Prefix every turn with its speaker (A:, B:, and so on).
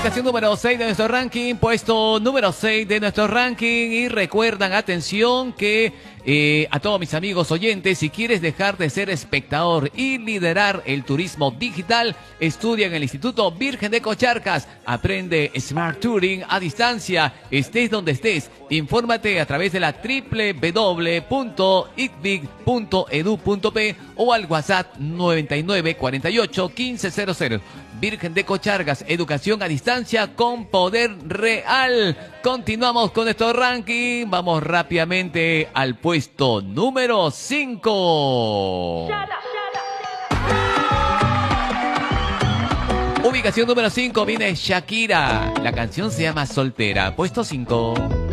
A: Ubicación número 6 de nuestro ranking, puesto número 6 de nuestro ranking. Y recuerdan, atención, que a todos mis amigos oyentes, si quieres dejar de ser espectador y liderar el turismo digital, estudia en el Instituto Virgen de Cocharcas. Aprende Smart Touring a distancia, estés donde estés. Infórmate a través de la www.icvic.edu.p o al WhatsApp 9948 1500. Virgen de Cochargas, educación a distancia con poder real. Continuamos con nuestro ranking. Vamos rápidamente al puesto número 5. Ubicación número 5 viene Shakira. La canción se llama Soltera. Puesto 5.